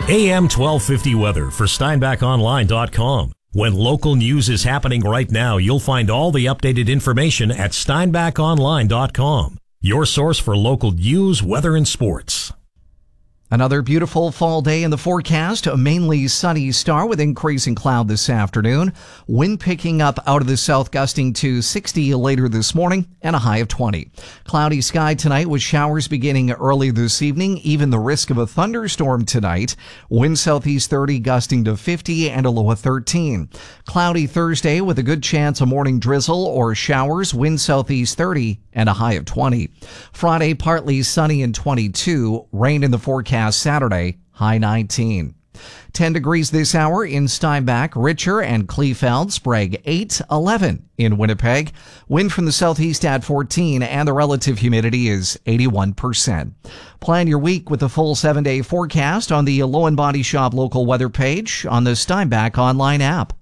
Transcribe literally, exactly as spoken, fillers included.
A M twelve fifty weather for Steinbach Online dot com. When local news is happening right now, you'll find all the updated information at Steinbach Online dot com. Your source for local news, weather, and sports. Another beautiful fall day in the forecast. A mainly sunny start with increasing cloud this afternoon. Wind picking up out of the south, gusting to sixty later this morning and a high of twenty. Cloudy sky tonight with showers beginning early this evening. Even the risk of a thunderstorm tonight. Wind southeast thirty, gusting to fifty and a low of thirteen. Cloudy Thursday with a good chance of morning drizzle or showers. Wind southeast thirty and a high of twenty. Friday, partly sunny and twenty-two. Rain in the forecast Saturday, high nineteen. ten degrees this hour in Steinbach, Richer, and Kleefeld. Sprague eight, eleven in Winnipeg. Wind from the southeast at fourteen, and the relative humidity is eighty-one percent. Plan your week with a full seven-day forecast on the Low and Body Shop local weather page on the Steinbach Online app.